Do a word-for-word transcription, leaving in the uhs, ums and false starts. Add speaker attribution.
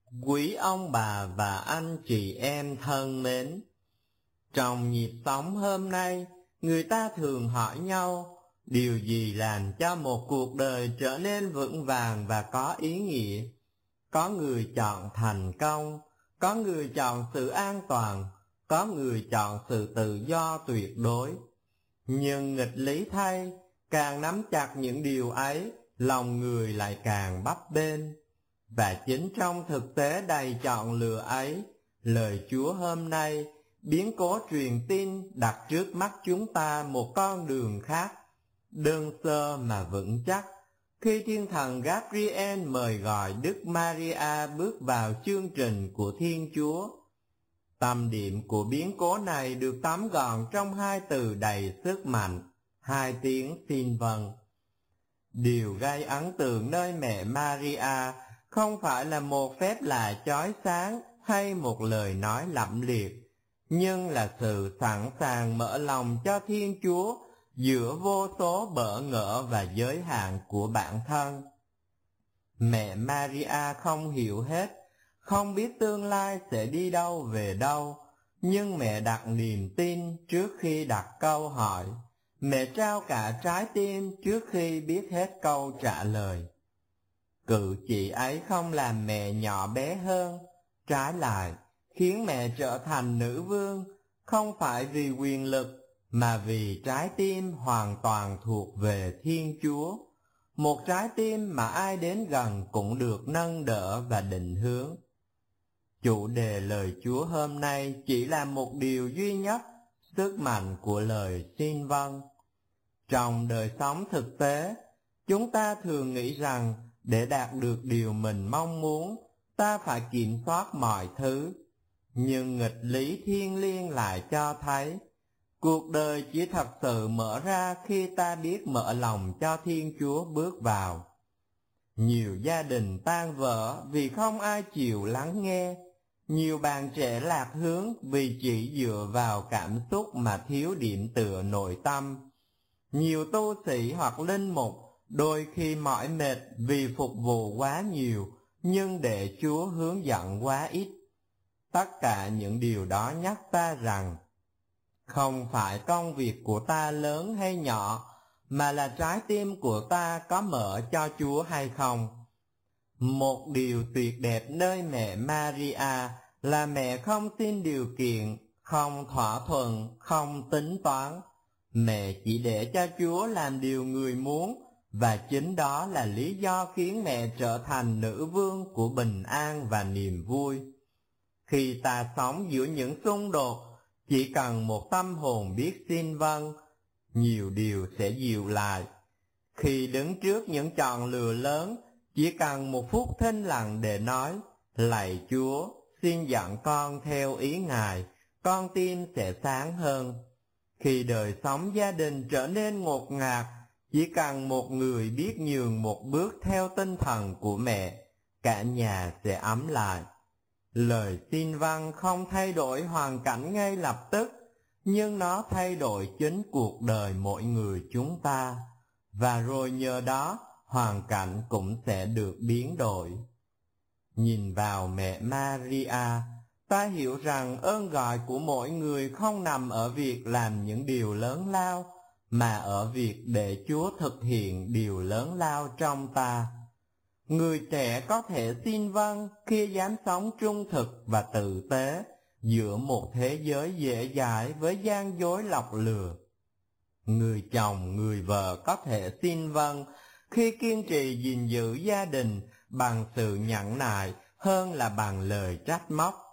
Speaker 1: Quý ông bà và anh chị em thân mến, trong nhịp sống hôm nay, người ta thường hỏi nhau, điều gì làm cho một cuộc đời trở nên vững vàng và có ý nghĩa? Có người chọn thành công, có người chọn sự an toàn, có người chọn sự tự do tuyệt đối. Nhưng nghịch lý thay, càng nắm chặt những điều ấy, lòng người lại càng bấp bênh. Và chính trong thực tế đầy chọn lựa ấy, lời Chúa hôm nay biến cố truyền tin đặt trước mắt chúng ta một con đường khác, đơn sơ mà vững chắc. Khi thiên thần Gabriel mời gọi Đức Maria bước vào chương trình của Thiên Chúa, tâm điểm của biến cố này được tóm gọn trong hai từ đầy sức mạnh, hai tiếng xin vâng. Điều gây ấn tượng nơi mẹ Maria không phải là một phép lạ chói sáng hay một lời nói lẫm liệt, nhưng là sự sẵn sàng mở lòng cho Thiên Chúa giữa vô số bỡ ngỡ và giới hạn của bản thân. Mẹ Maria không hiểu hết, không biết tương lai sẽ đi đâu về đâu, nhưng mẹ đặt niềm tin trước khi đặt câu hỏi. Mẹ trao cả trái tim trước khi biết hết câu trả lời. Cử chỉ ấy không làm mẹ nhỏ bé hơn, trái lại khiến mẹ trở thành nữ vương, không phải vì quyền lực mà vì trái tim hoàn toàn thuộc về Thiên Chúa, một trái tim mà ai đến gần cũng được nâng đỡ và định hướng. Chủ đề lời Chúa hôm nay chỉ là một điều duy nhất, sức mạnh của lời xin vâng. Trong đời sống thực tế, chúng ta thường nghĩ rằng để đạt được điều mình mong muốn, ta phải kiểm soát mọi thứ. Nhưng nghịch lý thiêng liêng lại cho thấy, cuộc đời chỉ thật sự mở ra khi ta biết mở lòng cho Thiên Chúa bước vào. Nhiều gia đình tan vỡ vì không ai chịu lắng nghe. Nhiều bạn trẻ lạc hướng vì chỉ dựa vào cảm xúc mà thiếu điểm tựa nội tâm. Nhiều tu sĩ hoặc linh mục đôi khi mỏi mệt vì phục vụ quá nhiều, nhưng để Chúa hướng dẫn quá ít. Tất cả những điều đó nhắc ta rằng, không phải công việc của ta lớn hay nhỏ, mà là trái tim của ta có mở cho Chúa hay không. Một điều tuyệt đẹp nơi mẹ Maria là mẹ không xin điều kiện, không thỏa thuận, không tính toán. Mẹ chỉ để cho Chúa làm điều người muốn, và chính đó là lý do khiến mẹ trở thành nữ vương của bình an và niềm vui. Khi ta sống giữa những xung đột, chỉ cần một tâm hồn biết xin vâng, nhiều điều sẽ dịu lại. Khi đứng trước những chọn lựa lớn, chỉ cần một phút thinh lặng để nói, lạy Chúa, xin dẫn con theo ý Ngài, con tim sẽ sáng hơn. Khi đời sống gia đình trở nên ngột ngạt, chỉ cần một người biết nhường một bước theo tinh thần của mẹ, cả nhà sẽ ấm lại. Lời xin vâng không thay đổi hoàn cảnh ngay lập tức, nhưng nó thay đổi chính cuộc đời mỗi người chúng ta, và rồi nhờ đó hoàn cảnh cũng sẽ được biến đổi. Nhìn vào mẹ Maria, ta hiểu rằng ơn gọi của mỗi người không nằm ở việc làm những điều lớn lao, mà ở việc để Chúa thực hiện điều lớn lao trong ta. Người trẻ có thể xin vâng khi dám sống trung thực và tử tế giữa một thế giới dễ dãi với gian dối lọc lừa. Người chồng, người vợ có thể xin vâng khi kiên trì gìn giữ gia đình bằng sự nhẫn nại hơn là bằng lời trách móc.